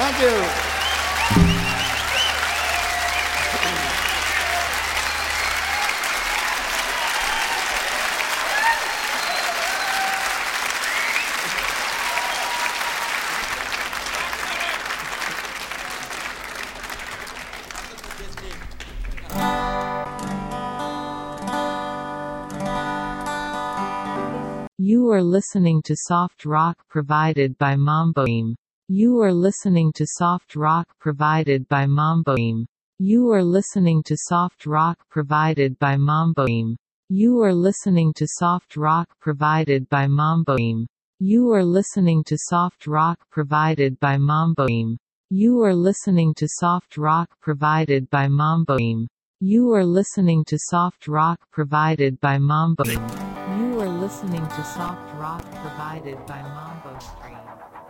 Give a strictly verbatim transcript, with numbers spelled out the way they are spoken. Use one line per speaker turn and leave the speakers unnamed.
Thank you.
You are listening to soft rock provided by Mamboim. You are listening to soft rock provided by Mamboim. You are listening to soft rock provided by Mamboim. You are listening to soft rock provided by Mamboim. You are listening to soft rock provided by Mamboim. You are listening to soft rock provided by Mamboim. You are listening to soft rock provided by Mamboim. You are listening to soft rock provided by Mambo Stream.